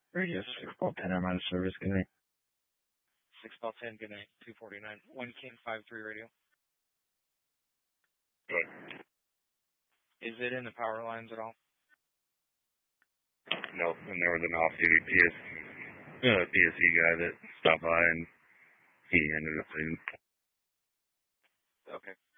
Radio 6 Ball 10, I'm out of service. Good night. 6 Ball 10, good night. 249. 1 King 53 radio. Good. Is it in the power lines at all? Nope, and there was an off-duty PSC guy that stopped by, and he ended up leaving. Okay.